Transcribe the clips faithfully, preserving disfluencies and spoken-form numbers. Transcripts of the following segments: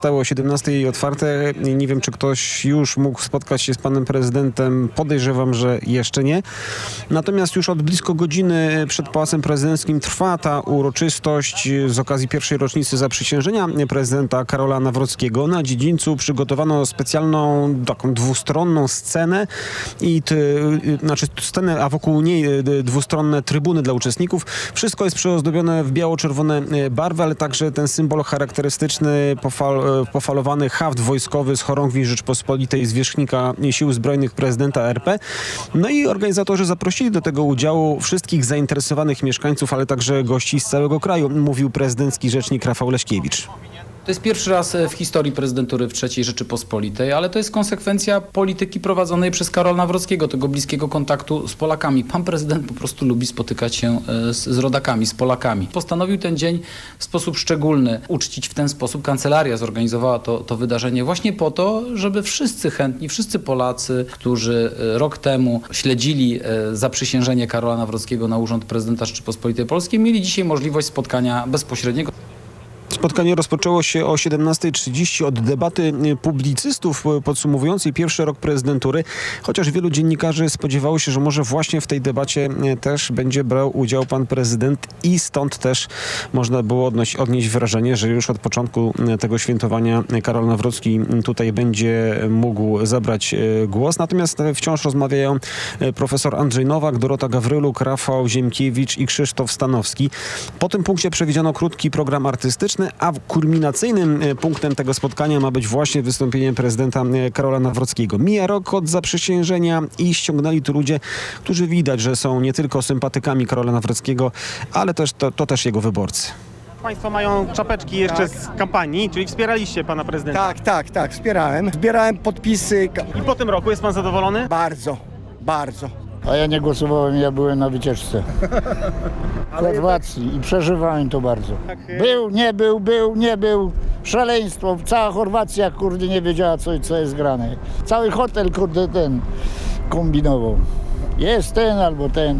o siedemnastej otwarte. Nie wiem, czy ktoś już mógł spotkać się z panem prezydentem. Podejrzewam, że jeszcze nie. Natomiast już od blisko godziny przed Pałacem Prezydenckim trwa ta uroczystość z okazji pierwszej rocznicy zaprzysiężenia prezydenta Karola Nawrockiego. Na dziedzińcu przygotowano specjalną taką dwustronną scenę i ty, znaczy scenę, a wokół niej dwustronne trybuny dla uczestników. Wszystko jest przyozdobione w biało-czerwone barwy, ale także ten symbol charakterystyczny pofal pofalowany haft wojskowy z chorągwi Rzeczpospolitej, zwierzchnika Sił Zbrojnych prezydenta R P. No i organizatorzy zaprosili do tego udziału wszystkich zainteresowanych mieszkańców, ale także gości z całego kraju, mówił prezydencki rzecznik Rafał Leśkiewicz. To jest pierwszy raz w historii prezydentury w trzeciej Rzeczypospolitej, ale to jest konsekwencja polityki prowadzonej przez Karola Nawrockiego, tego bliskiego kontaktu z Polakami. Pan prezydent po prostu lubi spotykać się z, z rodakami, z Polakami. Postanowił ten dzień w sposób szczególny uczcić w ten sposób. Kancelaria zorganizowała to, to wydarzenie właśnie po to, żeby wszyscy chętni, wszyscy Polacy, którzy rok temu śledzili zaprzysiężenie Karola Nawrockiego na urząd prezydenta Rzeczypospolitej Polskiej, mieli dzisiaj możliwość spotkania bezpośredniego. Spotkanie rozpoczęło się o siedemnastej trzydzieści od debaty publicystów podsumowującej pierwszy rok prezydentury, chociaż wielu dziennikarzy spodziewało się, że może właśnie w tej debacie też będzie brał udział pan prezydent i stąd też można było odnieść, odnieść wrażenie, że już od początku tego świętowania Karol Nawrocki tutaj będzie mógł zabrać głos. Natomiast wciąż rozmawiają profesor Andrzej Nowak, Dorota Gawryluk, Rafał Ziemkiewicz i Krzysztof Stanowski. Po tym punkcie przewidziano krótki program artystyczny, a kulminacyjnym punktem tego spotkania ma być właśnie wystąpienie prezydenta Karola Nawrockiego. Mija rok od zaprzysiężenia i ściągnęli tu ludzie, którzy widać, że są nie tylko sympatykami Karola Nawrockiego, ale też to, to też jego wyborcy. Państwo mają czapeczki jeszcze tak. z kampanii, czyli wspieraliście pana prezydenta. Tak, tak, tak, wspierałem. Zbierałem podpisy. I po tym roku jest pan zadowolony? Bardzo, bardzo. A ja nie głosowałem, ja byłem na wycieczce Chorwacji i przeżywałem to bardzo. Był, nie był, był, nie był. Szaleństwo. Cała Chorwacja, kurde, nie wiedziała, co, co jest grane. Cały hotel, kurde, ten kombinował. Jest ten albo ten.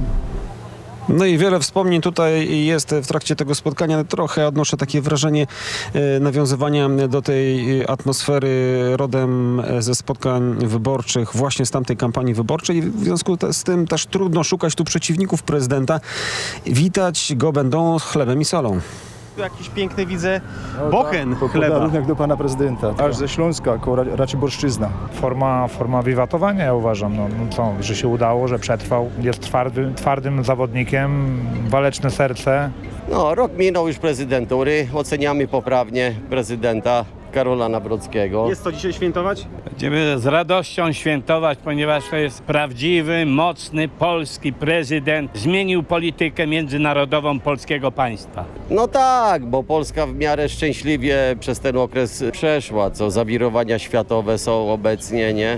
No i wiele wspomnień tutaj jest w trakcie tego spotkania. Trochę odnoszę takie wrażenie e, nawiązywania do tej atmosfery rodem ze spotkań wyborczych, właśnie z tamtej kampanii wyborczej. W związku te, z tym też trudno szukać tu przeciwników prezydenta. Witać go będą chlebem i solą. Tu jakiś piękny, widzę, bochen no, chleba. Podarunek do pana prezydenta. Aż ze Śląska, koło Raciborszczyzna. Forma, forma wiwatowania, ja uważam, no, no co, że się udało, że przetrwał. Jest twardy, twardym zawodnikiem, waleczne serce. No, rok minął już prezydentury, oceniamy poprawnie prezydenta Karola Nawrockiego. Jest co dzisiaj świętować? Będziemy z radością świętować, ponieważ to jest prawdziwy, mocny polski prezydent. Zmienił politykę międzynarodową polskiego państwa. No tak, bo Polska w miarę szczęśliwie przez ten okres przeszła, co zawirowania światowe są obecnie, nie?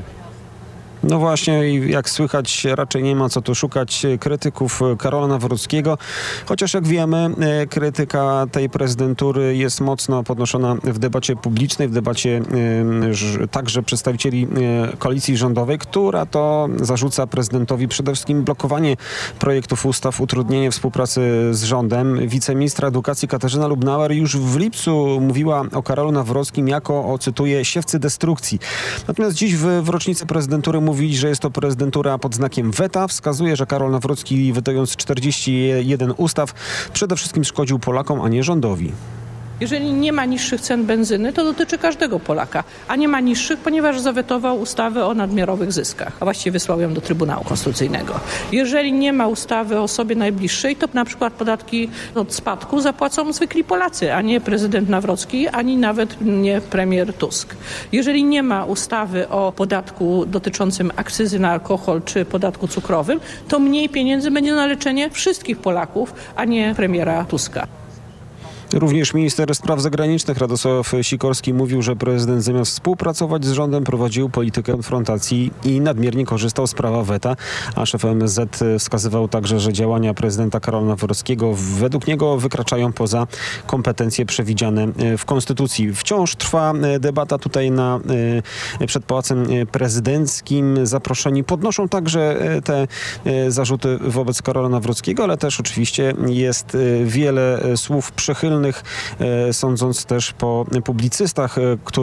No właśnie, jak słychać, raczej nie ma co tu szukać krytyków Karola Nawrockiego, chociaż jak wiemy, krytyka tej prezydentury jest mocno podnoszona w debacie publicznej, w debacie y, także przedstawicieli y, koalicji rządowej, która to zarzuca prezydentowi przede wszystkim blokowanie projektów ustaw, utrudnienie współpracy z rządem. Wiceministra edukacji Katarzyna Lubnauer już w lipcu mówiła o Karolu Nawrockim jako o, cytuję, siewcy destrukcji. Natomiast dziś w, w rocznicy prezydentury mówi, mówić, że jest to prezydentura pod znakiem weta. Wskazuje, że Karol Nawrocki, wydając czterdzieści jeden ustaw, przede wszystkim szkodził Polakom, a nie rządowi. Jeżeli nie ma niższych cen benzyny, to dotyczy każdego Polaka, a nie ma niższych, ponieważ zawetował ustawę o nadmiarowych zyskach, a właściwie wysłał ją do Trybunału Konstytucyjnego. Jeżeli nie ma ustawy o osobie najbliższej, to na przykład podatki od spadku zapłacą zwykli Polacy, a nie prezydent Nawrocki, ani nawet nie premier Tusk. Jeżeli nie ma ustawy o podatku dotyczącym akcyzy na alkohol czy podatku cukrowym, to mniej pieniędzy będzie na leczenie wszystkich Polaków, a nie premiera Tuska. Również minister spraw zagranicznych Radosław Sikorski mówił, że prezydent zamiast współpracować z rządem prowadził politykę konfrontacji i nadmiernie korzystał z prawa weta, a szef M S Z wskazywał także, że działania prezydenta Karola Nawrockiego według niego wykraczają poza kompetencje przewidziane w Konstytucji. Wciąż trwa debata tutaj na, przed Pałacem Prezydenckim. Zaproszeni podnoszą także te zarzuty wobec Karola Nawrockiego, ale też oczywiście jest wiele słów przychylnych medialnych, sądząc też po publicystach, którzy